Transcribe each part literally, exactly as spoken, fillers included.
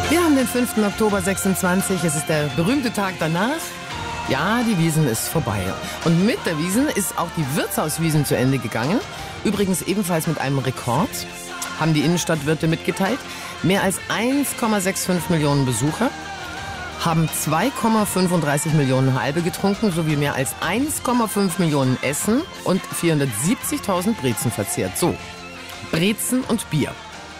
Wir haben den fünften Oktober sechsundzwanzig. Es ist der berühmte Tag danach. Ja, die Wiesn ist vorbei. Und mit der Wiesn ist auch die Wirtshauswiesn zu Ende gegangen. Übrigens ebenfalls mit einem Rekord, haben die Innenstadtwirte mitgeteilt. Mehr als eins Komma fünfundsechzig Millionen Besucher haben zwei Komma fünfunddreißig Millionen Halbe getrunken, sowie mehr als eins Komma fünf Millionen Essen und vierhundertsiebzigtausend Brezen verzehrt. So, Brezen und Bier.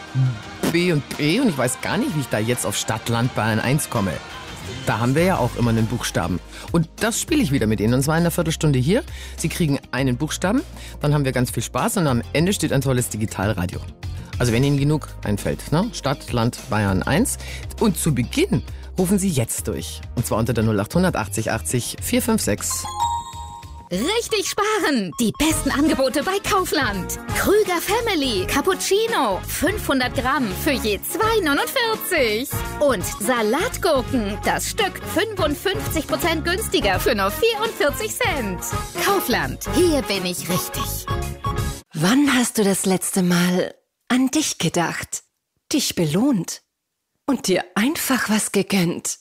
B und B, und ich weiß gar nicht, wie ich da jetzt auf Stadt-Land Bayern eins komme. Da haben wir ja auch immer einen Buchstaben. Und das spiele ich wieder mit Ihnen. Und zwar in einer Viertelstunde hier. Sie kriegen einen Buchstaben, dann haben wir ganz viel Spaß und am Ende steht ein tolles Digitalradio. Also wenn Ihnen genug einfällt, ne? Stadt, Land, Bayern eins. Und zu Beginn rufen Sie jetzt durch. Und zwar unter der null acht hundert achtzig achtzig vier fünf sechs. Richtig sparen! Die besten Angebote bei Kaufland. Krüger Family Cappuccino. fünfhundert Gramm für je zwei neunundvierzig. Und Salatgurken. Das Stück fünfundfünfzig Prozent günstiger für nur vierundvierzig Cent. Kaufland. Hier bin ich richtig. Wann hast du das letzte Mal an dich gedacht? Dich belohnt? Und dir einfach was gegönnt?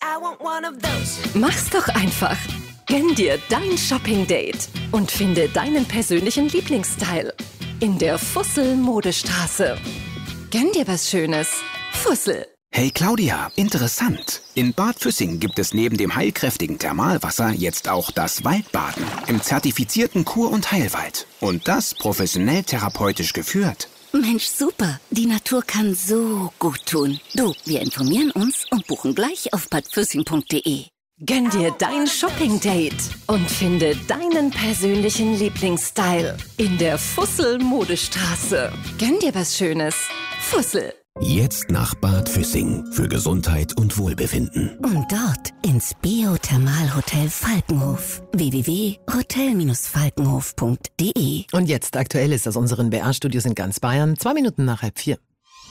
Mach's doch einfach. Gönn dir dein Shopping-Date und finde deinen persönlichen Lieblingsstyle in der Fussel-Modestraße. Gönn dir was Schönes. Fussel. Hey Claudia, interessant. In Bad Füssing gibt es neben dem heilkräftigen Thermalwasser jetzt auch das Waldbaden im zertifizierten Kur- und Heilwald. Und das professionell therapeutisch geführt. Mensch, super. Die Natur kann so gut tun. Du, wir informieren uns und buchen gleich auf bad füssing punkt de. Gönn dir dein Shopping-Date und finde deinen persönlichen Lieblingsstyle in der Fussel-Modestraße. Gönn dir was Schönes. Fussel. Jetzt nach Bad Füssing für Gesundheit und Wohlbefinden. Und dort ins Biothermalhotel Falkenhof. w w w punkt hotel falkenhof punkt de. Und jetzt aktuell ist aus unseren B R-Studios in ganz Bayern. Zwei Minuten nach halb vier.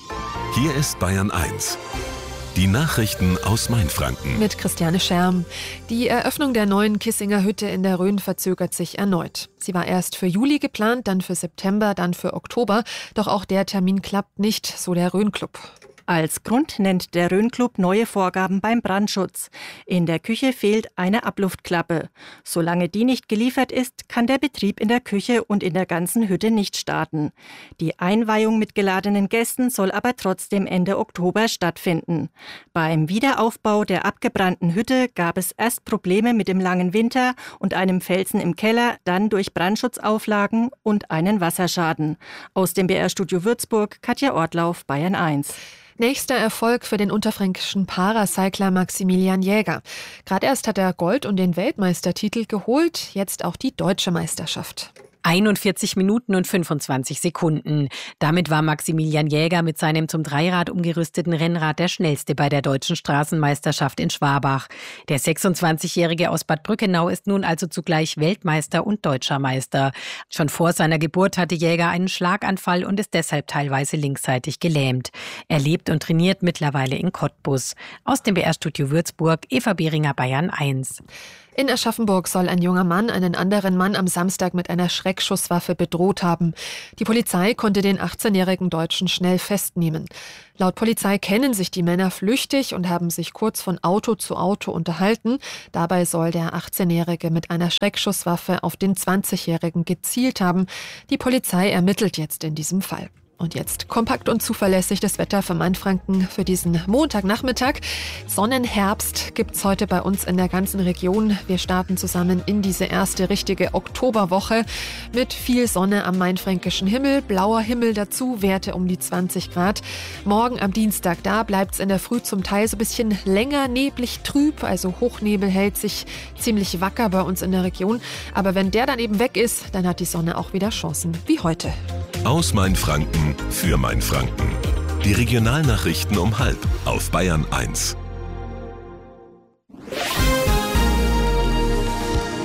Hier ist Bayern eins. Die Nachrichten aus Mainfranken. Mit Christiane Scherm. Die Eröffnung der neuen Kissinger Hütte in der Rhön verzögert sich erneut. Sie war erst für Juli geplant, dann für September, dann für Oktober. Doch auch der Termin klappt nicht, so der Rhön-Club. Als Grund nennt der Rhön-Club neue Vorgaben beim Brandschutz. In der Küche fehlt eine Abluftklappe. Solange die nicht geliefert ist, kann der Betrieb in der Küche und in der ganzen Hütte nicht starten. Die Einweihung mit geladenen Gästen soll aber trotzdem Ende Oktober stattfinden. Beim Wiederaufbau der abgebrannten Hütte gab es erst Probleme mit dem langen Winter und einem Felsen im Keller, dann durch Brandschutzauflagen und einen Wasserschaden. Aus dem B R-Studio Würzburg, Katja Ortlauf, Bayern eins. Nächster Erfolg für den unterfränkischen Paracycler Maximilian Jäger. Gerade erst hat er Gold und den Weltmeistertitel geholt, jetzt auch die deutsche Meisterschaft. einundvierzig Minuten und fünfundzwanzig Sekunden. Damit war Maximilian Jäger mit seinem zum Dreirad umgerüsteten Rennrad der schnellste bei der deutschen Straßenmeisterschaft in Schwabach. Der sechsundzwanzigjährige aus Bad Brückenau ist nun also zugleich Weltmeister und deutscher Meister. Schon vor seiner Geburt hatte Jäger einen Schlaganfall und ist deshalb teilweise linksseitig gelähmt. Er lebt und trainiert mittlerweile in Cottbus. Aus dem B R-Studio Würzburg, Eva Behringer, Bayern eins. In Aschaffenburg soll ein junger Mann einen anderen Mann am Samstag mit einer Schreckschusswaffe bedroht haben. Die Polizei konnte den achtzehnjährigen Deutschen schnell festnehmen. Laut Polizei kennen sich die Männer flüchtig und haben sich kurz von Auto zu Auto unterhalten. Dabei soll der achtzehnjährige mit einer Schreckschusswaffe auf den zwanzigjährigen gezielt haben. Die Polizei ermittelt jetzt in diesem Fall. Und jetzt kompakt und zuverlässig das Wetter für Mainfranken für diesen Montagnachmittag. Sonnenherbst gibt's heute bei uns in der ganzen Region. Wir starten zusammen in diese erste richtige Oktoberwoche mit viel Sonne am mainfränkischen Himmel, blauer Himmel dazu, Werte um die zwanzig Grad. Morgen am Dienstag, da bleibt's in der Früh zum Teil so ein bisschen länger neblig trüb, also Hochnebel hält sich ziemlich wacker bei uns in der Region. Aber wenn der dann eben weg ist, dann hat die Sonne auch wieder Chancen, wie heute. Aus Mainfranken für Mainfranken. Die Regionalnachrichten um halb auf Bayern eins.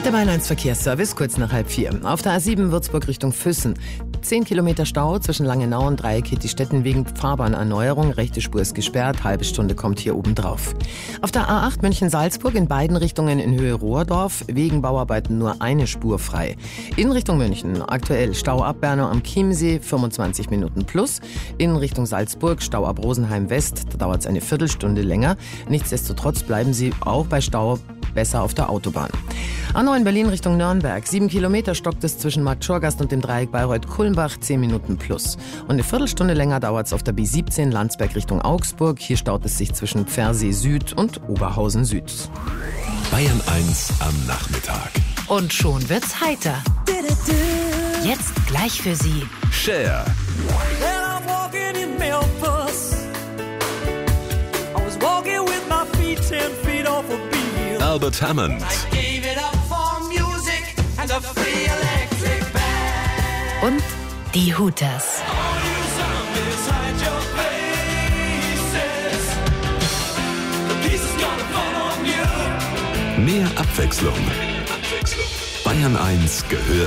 Der Bayern eins Verkehrsservice, kurz nach halb vier. Auf der A sieben Würzburg Richtung Füssen. Zehn Kilometer Stau zwischen Langenau und Dreieck-Hittistetten wegen Fahrbahnerneuerung. Rechte Spur ist gesperrt, halbe Stunde kommt hier oben drauf. Auf der A acht München-Salzburg in beiden Richtungen in Höhe Rohrdorf. Wegen Bauarbeiten nur eine Spur frei. In Richtung München aktuell Stau ab Bernau am Chiemsee, fünfundzwanzig Minuten plus. In Richtung Salzburg Stau ab Rosenheim West, da dauert es eine Viertelstunde länger. Nichtsdestotrotz bleiben Sie auch bei Stau besser auf der Autobahn. A neun Berlin Richtung Nürnberg. Sieben Kilometer stockt es zwischen Markt Schorgast und dem Dreieck Bayreuth-Kulmbach, zehn Minuten plus. Und eine Viertelstunde länger dauert es auf der B siebzehn Landsberg Richtung Augsburg. Hier staut es sich zwischen Pfersee Süd und Oberhausen Süd. Bayern eins am Nachmittag. Und schon wird's heiter. Jetzt gleich für Sie Cher. Albert Hammond. Und die Hooters. Mehr Abwechslung. Bayern eins gehört